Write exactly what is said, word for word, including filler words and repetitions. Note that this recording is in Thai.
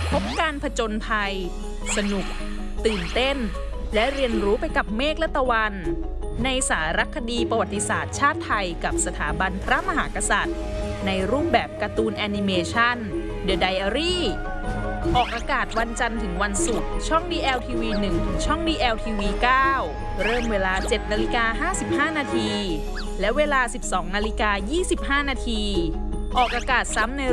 พบการผจญภัย สนุก ตื่นเต้น และเรียนรู้ไปกับเมฆและตะวัน ในสารคดีประวัติศาสตร์ชาติไทยกับสถาบันพระมหากษัตริย์ ในรูปแบบการ์ตูนแอนิเมชัน The Diary ออกอากาศวันจันทร์ถึงวันศุกร์ช่อง ดี แอล ที วี หนึ่ง ถึงช่อง ดี แอล ที วี เก้า เริ่มเวลา เจ็ดนาฬิกาห้าสิบห้า นาที และเวลา สิบสองนาฬิกายี่สิบห้า นาที ออกอากาศซ้ำใน